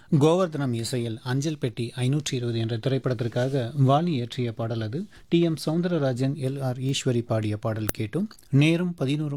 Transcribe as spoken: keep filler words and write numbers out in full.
கோவர்தனம் இசையில் அஞ்சல் பெட்டி ஐநூற்றி இருபது என்ற திரைப்படத்திற்காக வாலி இயற்றிய பாடல் அது. D M Soundararajan L R Eswari பாடிய பாடல் கேட்டும். நேரம் பதினோரு